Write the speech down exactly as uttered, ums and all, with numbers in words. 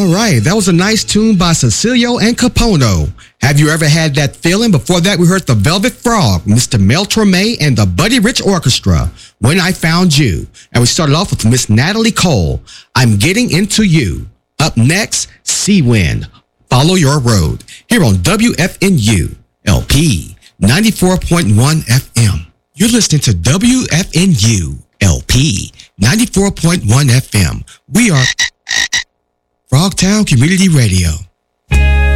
right, that was a nice tune by Cecilio and Capono. Have you ever had that feeling? Before that, we heard the Velvet Frog, Mister Mel Torme, and the Buddy Rich Orchestra, When I Found You. And we started off with Miss Natalie Cole, I'm Getting Into You. Up next, Sea Wind, Follow Your Road, here on W F N U L P ninety-four point one F M. You're listening to W F N U L P ninety-four point one F M. We are Frogtown Community Radio.